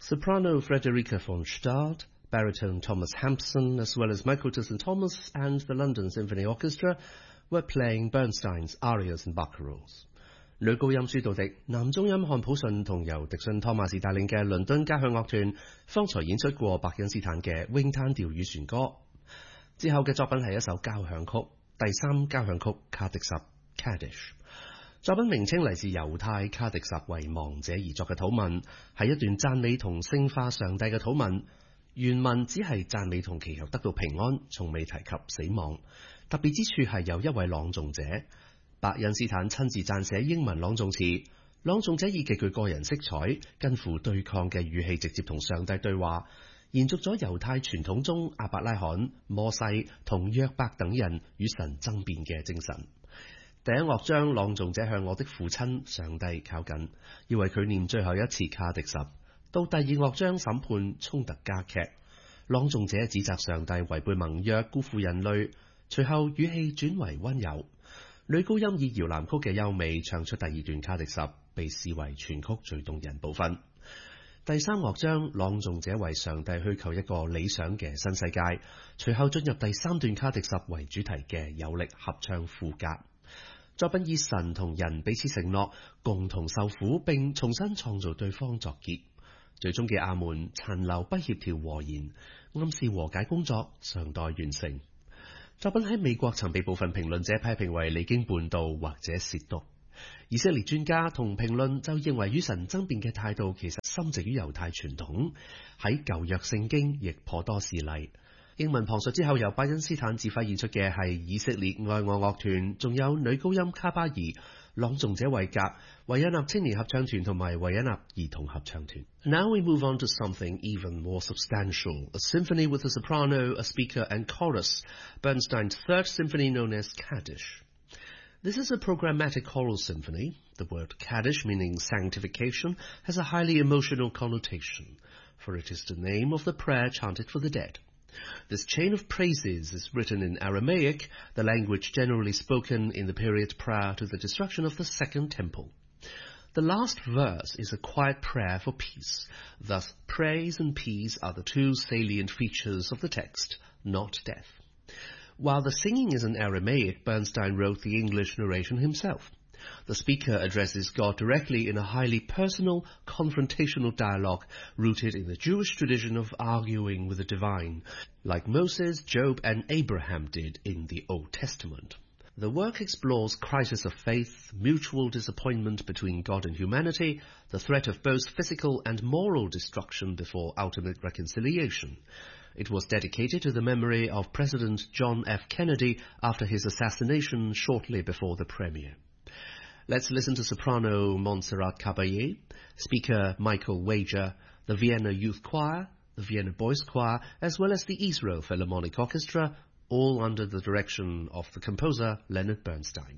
Soprano Frederica von Stade, baritone Thomas Hampson, as well as Michael Tilson Thomas and the London Symphony Orchestra were playing Bernstein's arias and barcarolles. 女高音舒道迪、男中音漢普遜同由迪遜托馬士帶領嘅倫敦交響樂團方才演出過伯恩斯坦嘅詠嘆調語旋歌。之後嘅作品係一首交響曲，第三交響曲卡迪什 Kaddish。作品名稱嚟自猶太卡迪什為亡者而作嘅禱文，係一段讚美同聖化上帝嘅禱文。原文只係讚美同祈求得到平安，從未提及死亡。特別之處係有一位朗誦者。伯恩斯坦親自撰寫英文朗誦詞，朗誦者以極具個人色彩、近乎對抗嘅語氣直接同上帝對話，延續咗猶太傳統中亞伯拉罕、摩西同約伯等人與神爭辯嘅精神。第一樂章，朗誦者向我的父親上帝靠近，要為佢念最後一次卡迪什。到第二樂章，審判衝突加劇，朗誦者指責上帝違背盟約，辜負人類，隨後語氣轉為溫柔。女高音以搖籃曲嘅優美唱出第二段卡迪什，被視為全曲最動人部分。第三樂章，朗誦者為上帝虛構一個理想嘅新世界，隨後進入第三段卡迪什為主題嘅有力合唱賦格。作品以神同人彼此承諾，共同受苦並重新創造對方作結。最終嘅阿門殘留不協調和言，暗示和解工作尚待完成。作品喺美國曾被部分評論者批評為離經叛道或者褻瀆。以色列專家同評論就認為與神爭辯嘅態度其實深植於猶太傳統，喺舊約聖經亦頗多事例。英文旁述之後，由伯恩斯坦指揮演出嘅係以色列愛樂樂團，仲有女高音卡巴爾，朗誦者韋格、維也納青年合唱團同埋維也納兒童合唱團。Now we move on to something even more substantial, a symphony with a soprano, a speaker and chorus, Bernstein's third symphony known as Kaddish. This is a programmatic choral symphony. The word Kaddish, meaning sanctification, has a highly emotional connotation, for it is the name of the prayer chanted for the dead. This chain of praises is written in Aramaic, the language generally spoken in the period prior to the destruction of the Second Temple. The last verse is a quiet prayer for peace. Thus, praise and peace are the two salient features of the text, not death. While the singing is in Aramaic, Bernstein wrote the English narration himself. The speaker addresses God directly in a highly personal, confrontational dialogue rooted in the Jewish tradition of arguing with the divine, like Moses, Job, and Abraham did in the Old Testament. The work explores crisis of faith, mutual disappointment between God and humanity, the threat of both physical and moral destruction before ultimate reconciliation. It was dedicated to the memory of President John F. Kennedy after his assassination shortly before the premiere. Let's listen to soprano Montserrat Caballé, speaker Michael Wager, the Vienna Youth Choir, the Vienna Boys Choir, as well as the Israel Philharmonic Orchestra, all under the direction of the composer Leonard Bernstein.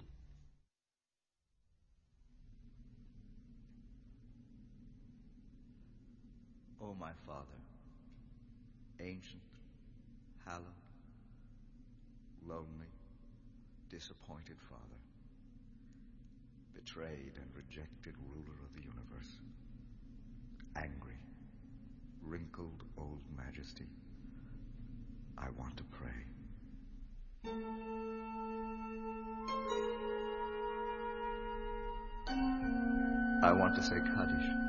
O my Father, ancient, hallowed, lonely, disappointed Father, betrayed and rejected ruler of the universe, angry, wrinkled old majesty, I want to pray. I want to say Kaddish.